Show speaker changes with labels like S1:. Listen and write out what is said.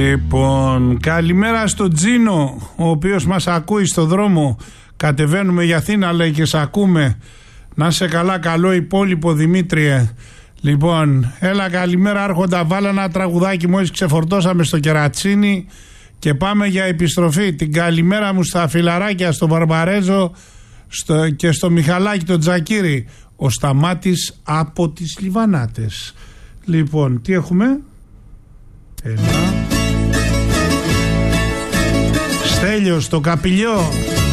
S1: Λοιπόν, καλημέρα στον Τζίνο, ο οποίος μας ακούει στο δρόμο. Κατεβαίνουμε για Αθήνα, λέει, και σε ακούμε. Να σε καλά, καλό υπόλοιπο, Δημήτριε. Λοιπόν, έλα, καλημέρα, Άρχοντα. Βάλα ένα τραγουδάκι, μόλις ξεφορτώσαμε στο Κερατσίνι και πάμε για επιστροφή. Την καλημέρα μου στα φιλαράκια, στον Μπαρμπαρέζο και στο Μιχαλάκι τον Τζακίρι. Ο Σταμάτης από τις Λιβανάτες. Λοιπόν, τι έχουμε? Έλα. Στέλιος, το Καπηλιό.